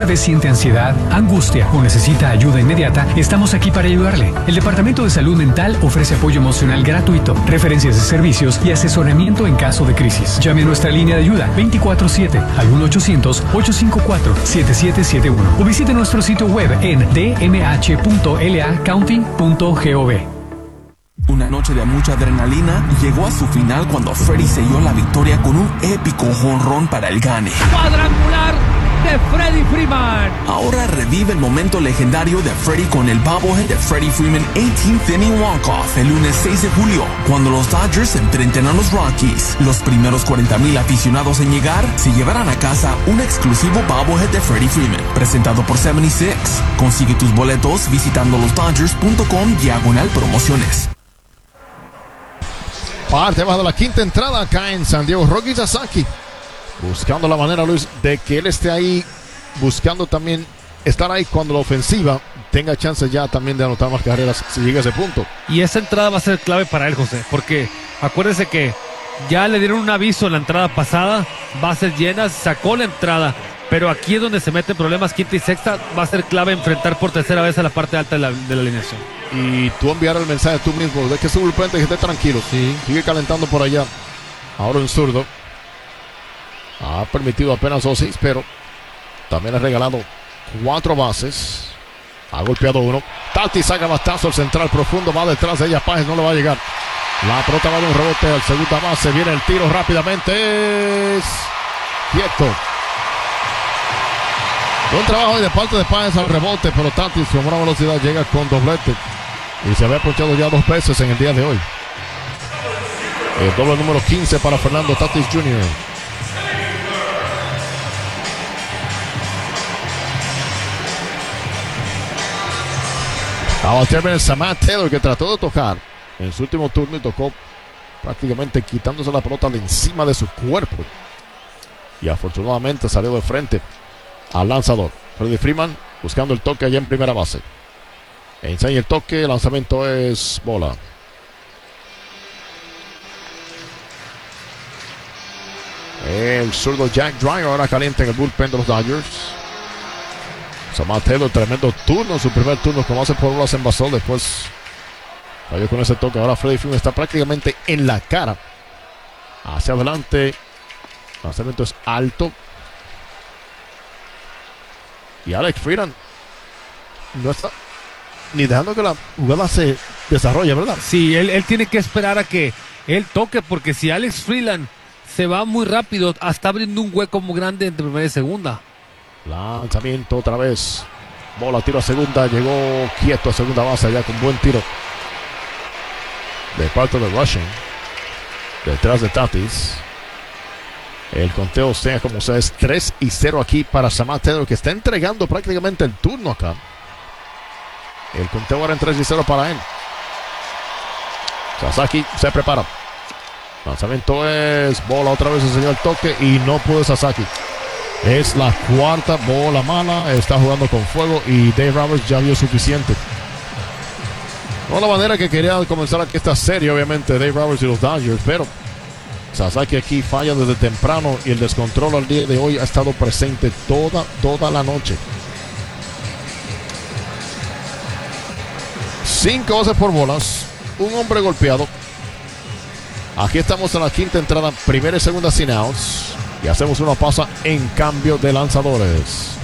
vez siente ansiedad, angustia o necesita ayuda inmediata, estamos aquí para ayudarle. El Departamento de Salud Mental ofrece apoyo emocional gratuito, referencias de servicios y asesoramiento en caso de crisis. Llame a nuestra línea de ayuda 24/7 al 1-800-854-7771 o visite nuestro sitio web en dmh.lacounty.gov. Una noche de mucha adrenalina llegó a su final cuando Freddie selló la victoria con un épico jonrón para el gane. ¡Cuadrangular de Freddie Freeman! Ahora revive el momento legendario de Freddie con el bobblehead de Freddie Freeman 18th Inning Walk-Off el lunes 6 de julio, cuando los Dodgers se enfrenten a los Rockies. Los primeros 40,000 aficionados en llegar se llevarán a casa un exclusivo bobblehead de Freddie Freeman, presentado por 76. Consigue tus boletos visitando losdodgers.com/promociones. Parte bajo la quinta entrada acá en San Diego. Roki Sasaki buscando la manera, Luis, de que él esté ahí, buscando también estar ahí cuando la ofensiva tenga chance ya también de anotar más carreras si llega a ese punto. Y esa entrada va a ser clave para él, José, porque acuérdense que ya le dieron un aviso en la entrada pasada, bases llenas, sacó la entrada, pero aquí es donde se meten problemas, quinta y sexta, va a ser clave enfrentar por tercera vez a la parte alta de la alineación. Y tú enviar el mensaje tú mismo de que su bullpen que esté tranquilo. Sí. Sigue calentando por allá. Ahora un zurdo. Ha permitido apenas 2 hits, pero también ha regalado 4 bases. Ha golpeado 1. Tati saca bastazo al central profundo. Va detrás de ella. Páez no le va a llegar. La pelota va de un rebote al segunda base. Viene el tiro rápidamente. Es quieto. Buen trabajo hoy de parte de Páez al rebote, pero Tatis con buena velocidad llega con doblete. Y se había ponchado ya 2 veces en el día de hoy. El doble número 15 para Fernando Tatis Jr. A batear el Samad Taylor, que trató de tocar en su último turno y tocó prácticamente quitándose la pelota de encima de su cuerpo. Y afortunadamente salió de frente al lanzador. Freddie Freeman buscando el toque allá en primera base. Enseña el toque, el lanzamiento es bola. El zurdo Jack Dreyer ahora caliente en el bullpen de los Dodgers. Samad Taylor, tremendo turno, su primer turno como hace por bolas en basol. Después falló con ese toque. Ahora Freddie Freeman está prácticamente en la cara. Hacia adelante. El lanzamiento es alto. Y Alex Freeland no está ni dejando que la jugada se desarrolle, ¿verdad? Sí, él tiene que esperar a que él toque, porque si Alex Freeland se va muy rápido, está abriendo un hueco muy grande entre primera y segunda. Lanzamiento otra vez. Bola, tiro a segunda. Llegó quieto a segunda base allá con buen tiro de parte de Rushing. Detrás de Tatis. El conteo sea como sea, es 3-0 aquí para Samad Taylor, que está entregando prácticamente el turno acá. El conteo ahora en 3-0 para él. Sasaki se prepara. Lanzamiento es bola, otra vez enseñó el toque y no pudo Sasaki. Es la cuarta bola mala, está jugando con fuego y Dave Roberts ya vio suficiente. No la manera que quería comenzar aquí esta serie, obviamente, Dave Roberts y los Dodgers, pero Sasaki aquí falla desde temprano y el descontrol al día de hoy ha estado presente toda la noche. 5 bases por bolas, un hombre golpeado. Aquí estamos en la quinta entrada, primera y segunda sin outs. Y hacemos una pausa en cambio de lanzadores.